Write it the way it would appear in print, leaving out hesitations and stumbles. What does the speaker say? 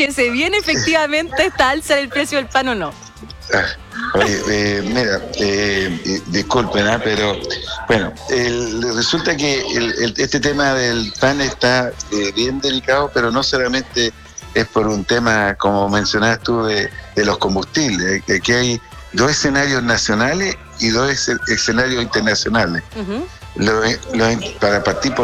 que se viene efectivamente esta alza del precio del pan o no. Oye, mira, disculpen, pero bueno, resulta que este tema del pan está bien delicado, pero no solamente es por un tema, como mencionabas tú, de los combustibles. Aquí hay 2 escenarios nacionales y 2 escenarios internacionales. Uh-huh. Para partir por